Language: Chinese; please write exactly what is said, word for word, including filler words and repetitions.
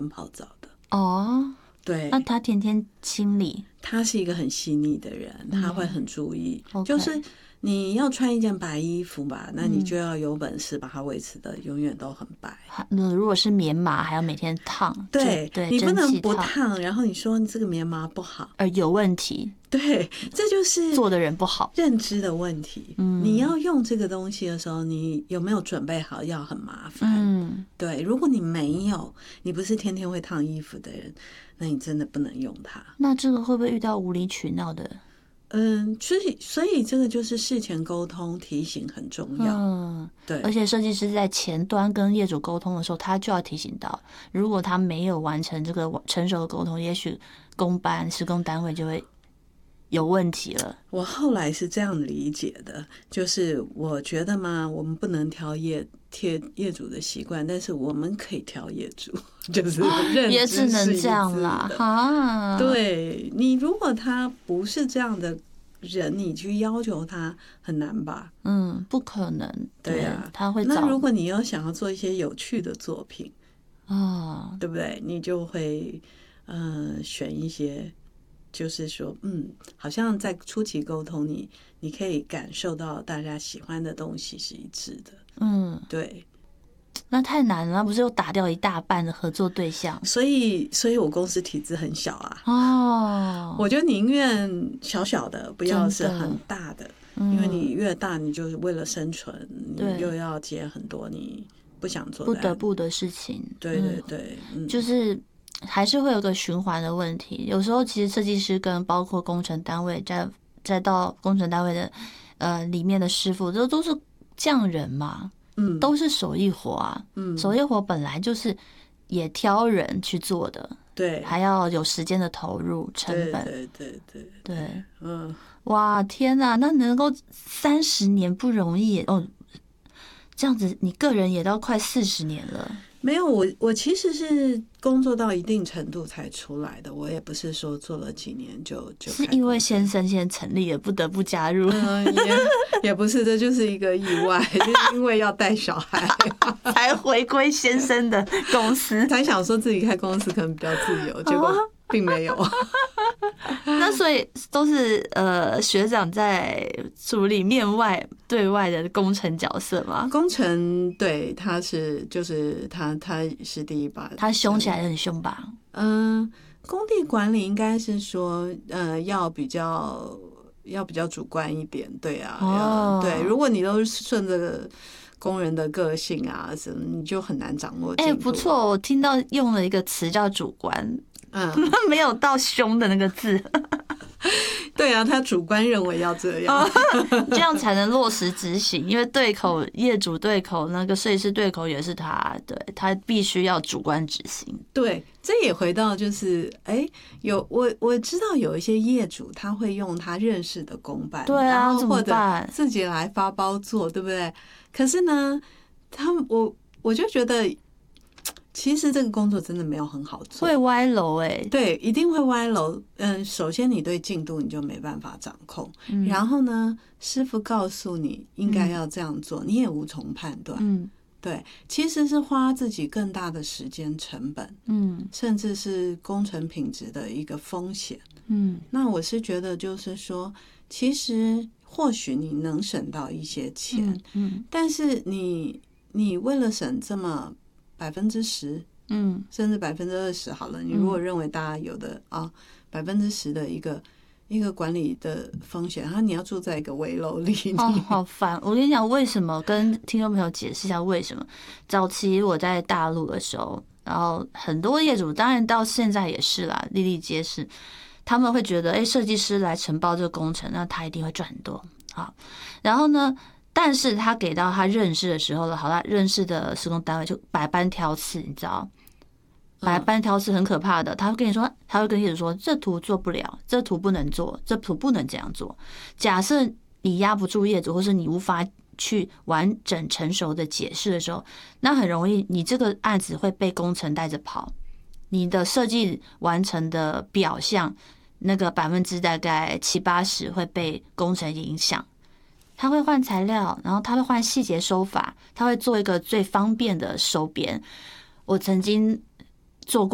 天泡澡的。 哦， 对， 那他天天清理， 他是一个很细腻的人，他会很注意， 嗯、 就是你要穿一件白衣服吧，那你就要有本事把它维持的永远都很白。 嗯，如果是棉麻，还要每天烫， 对， 对， 你不能不烫，然后你说你这个棉麻不好， 呃，有问题。 对，这就是做的人不好， 认知的问题。嗯，你要用这个东西的时候，你有没有准备好？要很麻烦。嗯，对，如果你没有，你不是天天会烫衣服的人，那你真的不能用它。 那这个会不会遇到无理取闹的？ 嗯，所以所以这个就是事前沟通提醒很重要。嗯，对。 而且设计师在前端跟业主沟通的时候，他就要提醒到，如果他没有完成这个成熟的沟通，也许工班施工单位就会有问题了。 我后来是这样理解的，就是我觉得嘛，我们不能挑业贴业主的习惯，但是我们可以挑业主，就是认知也只能这样啦。哈， 对，你如果他不是这样的人，你去要求他很难吧？ 嗯，不可能。 对啊， 他会。 那如果你要想要做一些有趣的作品啊、哦， 对不对？你就会呃选一些。就是说，嗯，好像在初期沟通你，你可以感受到大家喜欢的东西是一致的。嗯，对。 那太难了，不是又打掉一大半的合作对象？ 所以，所以我公司体制很小啊。 哦， 我就宁愿小小的，不要是很大的，因为你越大，你就是为了生存，你又要接很多你不想做的、 不得不的事情。 对对对， 嗯，就是还是会有个循环的问题。有时候其实设计师跟包括工程单位，再再到工程单位的呃里面的师傅，这都是匠人嘛。嗯，都是手艺活啊，嗯，手艺活本来就是也挑人去做的， 对， 还要有时间的投入成本， 对对对对， 对，嗯， 哇，天哪，那能够三十年不容易哦，这样子你个人也到快四十年了。 没有，我我其实是工作到一定程度才出来的，我也不是说做了几年就就是因为先生先成立也不得不加入， 嗯，也也不是，这就是一个意外，就是因为要带小孩才回归先生的公司， 才想说自己开公司可能比较自由，结果并没有。 那所以都是呃学长在处理面外对外的工程角色吗？ 工程对，他是就是他他是第一把， 他凶起来很凶吧？ 嗯，工地管理应该是说呃要比较要比较主观一点，对啊，哦、对，如果你都是顺着工人的个性啊什么，你就很难掌握进度。 哎、欸，不错，我听到用了一个词叫主观。 嗯， 没有到凶的那个字。 对啊，他主观认为要这样， 这样才能落实执行。因为对口业主对口，那个设计师对口也是他，对他必须要主观执行。 对，这也回到就是，哎，有我我知道有一些业主他会用他认识的工班， 对啊， 然后或者自己来发包做，对不对？可是呢，他我我就觉得。其实这个工作真的没有很好做， 会歪楼哎、欸， 对，一定会歪楼。嗯，首先你对进度你就没办法掌控，嗯、然后呢，师傅告诉你应该要这样做，嗯、你也无从判断。嗯，对，其实是花自己更大的时间成本，嗯，甚至是工程品质的一个风险。嗯，那我是觉得就是说，其实或许你能省到一些钱，嗯，嗯但是你你为了省这么。百分之十，嗯，甚至百分之二十好了。你如果认为大家有的啊，百分之十的一个一个管理的风险，然后你要住在一个危楼里， 哦，好烦！我跟你讲，为什么？跟听众朋友解释一下为什么。早期我在大陆的时候，然后很多业主，当然到现在也是啦，历历皆是。他们会觉得，哎，设计师来承包这个工程，那他一定会赚很多。好，然后呢？但是他给到他认识的时候了，好啦，认识的施工单位就百般挑刺，你知道，百般挑刺很可怕的。他会跟你说，他会跟业主说，这图做不了，这图不能做，这图不能这样做。假设你压不住业主，或是你无法去完整成熟的解释的时候，那很容易你这个案子会被工程带着跑，你的设计完成的表象那个百分之大概七八十会被工程影响。他会换材料，然后他会换细节手法，他会做一个最方便的收边。我曾经做过。